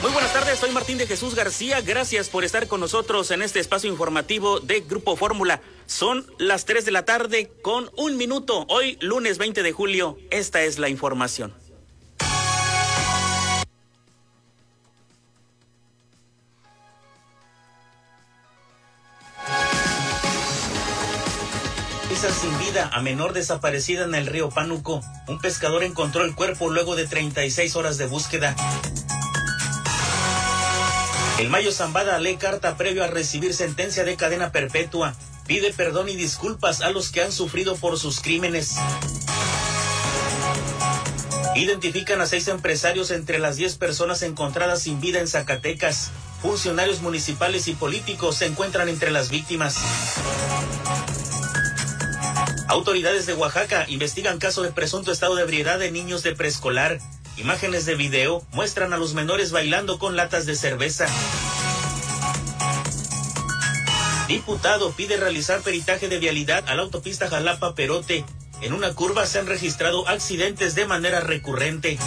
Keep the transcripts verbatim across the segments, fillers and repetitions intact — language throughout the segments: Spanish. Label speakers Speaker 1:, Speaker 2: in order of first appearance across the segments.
Speaker 1: Muy buenas tardes, soy Martín de Jesús García. Gracias por estar con nosotros en este espacio informativo de Grupo Fórmula. Son las tres de la tarde con un minuto. Hoy, lunes veinte de julio, esta es la información. Sin vida a menor desaparecida en el río Pánuco. Un pescador encontró el cuerpo luego de treinta y seis horas de búsqueda. El Mayo Zambada lee carta previo a recibir sentencia de cadena perpetua. Pide perdón y disculpas a los que han sufrido por sus crímenes. Identifican a seis empresarios entre las diez personas encontradas sin vida en Zacatecas. Funcionarios municipales y políticos se encuentran entre las víctimas. Autoridades de Oaxaca investigan caso de presunto estado de ebriedad de niños de preescolar. Imágenes de video muestran a los menores bailando con latas de cerveza. Diputado pide realizar peritaje de vialidad a la autopista Jalapa-Perote. En una curva se han registrado accidentes de manera recurrente.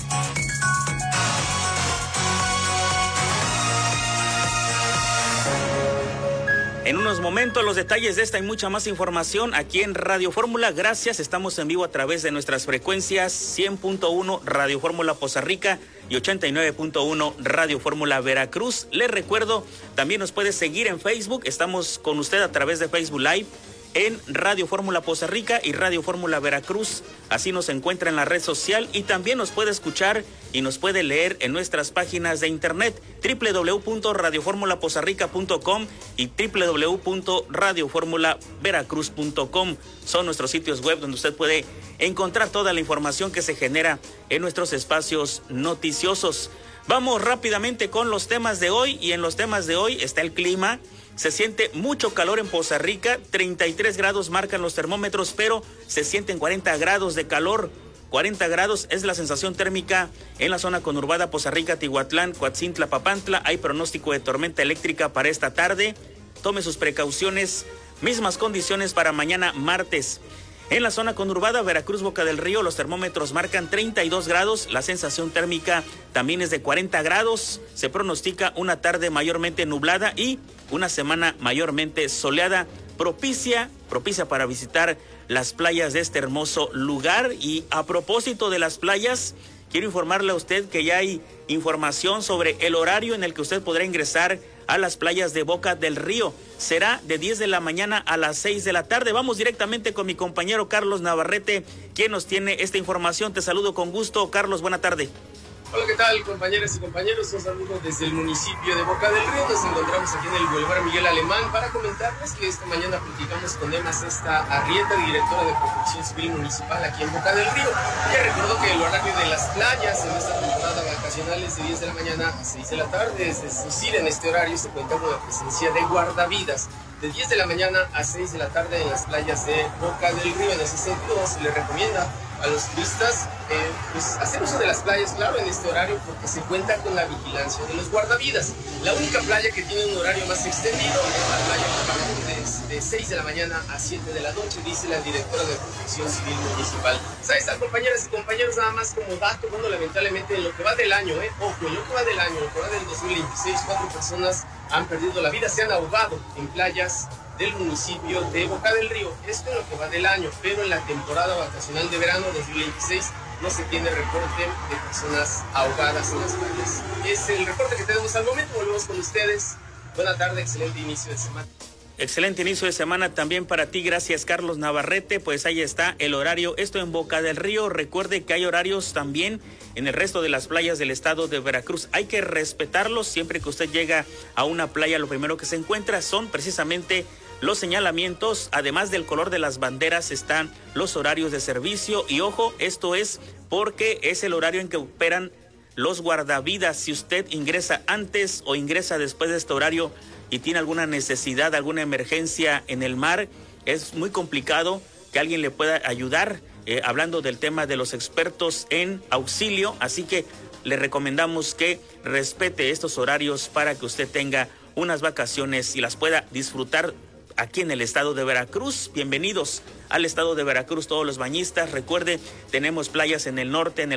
Speaker 1: En unos momentos los detalles de esta y mucha más información aquí en Radio Fórmula. Gracias, estamos en vivo a través de nuestras frecuencias cien punto uno Radio Fórmula Poza Rica y ochenta y nueve punto uno Radio Fórmula Veracruz. Les recuerdo, también nos puede seguir en Facebook. Estamos con usted a través de Facebook Live en Radio Fórmula Poza Rica y Radio Fórmula Veracruz. Así nos encuentra en la red social y también nos puede escuchar y nos puede leer en nuestras páginas de internet doble u doble u doble u punto radio fórmula poza rica punto com y doble u doble u doble u punto radio fórmula veracruz punto com. Son nuestros sitios web donde usted puede encontrar toda la información que se genera en nuestros espacios noticiosos. Vamos rápidamente con los temas de hoy, y en los temas de hoy está el clima. Se siente mucho calor en Poza Rica, treinta y tres grados marcan los termómetros, pero se sienten cuarenta grados de calor. cuarenta grados es la sensación térmica en la zona conurbada Poza Rica, Tihuatlán, Coatzintla, Papantla. Hay pronóstico de tormenta eléctrica para esta tarde. Tome sus precauciones. Mismas condiciones para mañana martes. En la zona conurbada Veracruz, Boca del Río, los termómetros marcan treinta y dos grados. La sensación térmica también es de cuarenta grados. Se pronostica una tarde mayormente nublada y una semana mayormente soleada, propicia, propicia para visitar las playas de este hermoso lugar. Y a propósito de las playas, quiero informarle a usted que ya hay información sobre el horario en el que usted podrá ingresar a las playas de Boca del Río. Será de diez de la mañana a las seis de la tarde. Vamos directamente con mi compañero Carlos Navarrete, quien nos tiene esta información. Te saludo con gusto, Carlos, buena tarde.
Speaker 2: Hola, ¿qué tal, compañeras y compañeros? Un saludo desde el municipio de Boca del Río. Nos encontramos aquí en el Boulevard Miguel Alemán para comentarles que esta mañana platicamos con Emma Cesta Arrieta, directora de Protección Civil Municipal aquí en Boca del Río. Ella recordó que el horario de las playas en esta temporada vacacional es de diez de la mañana a seis de la tarde. Es decir, en este horario se cuenta con la presencia de guardavidas de diez de la mañana a seis de la tarde en las playas de Boca del Río. En ese sentido, se le recomienda a los turistas eh, pues hacer uso de las playas, claro, en este horario, porque se cuenta con la vigilancia de los guardavidas. La única playa que tiene un horario más extendido es la playa de, de seis de la mañana a siete de la noche, dice la directora de Protección Civil Municipal. Pues ahí están, compañeras y compañeros, nada más como dato. Bueno, lamentablemente en lo que va del año, eh, ojo, en lo que va del año, en lo que va del dos mil veintiséis, cuatro personas han perdido la vida, se han ahogado en playas del municipio de Boca del Río. Esto en lo que va del año, pero en la temporada vacacional de verano dos mil veintiséis no se tiene reporte de personas ahogadas en las playas. Es el reporte que tenemos al momento. Volvemos con ustedes. Buena tarde, excelente inicio de semana.
Speaker 1: Excelente inicio de semana también para ti, gracias Carlos Navarrete. Pues ahí está el horario, esto en Boca del Río. Recuerde que hay horarios también en el resto de las playas del estado de Veracruz. Hay que respetarlos. Siempre que usted llega a una playa, lo primero que se encuentra son precisamente los señalamientos. Además del color de las banderas están los horarios de servicio. Y ojo, esto es porque es el horario en que operan los guardavidas. Si usted ingresa antes o ingresa después de este horario y tiene alguna necesidad, alguna emergencia en el mar, es muy complicado que alguien le pueda ayudar, eh, hablando del tema de los expertos en auxilio. Así que le recomendamos que respete estos horarios para que usted tenga unas vacaciones y las pueda disfrutar aquí en el estado de Veracruz. Bienvenidos al estado de Veracruz todos los bañistas. Recuerde, tenemos playas en el norte, en el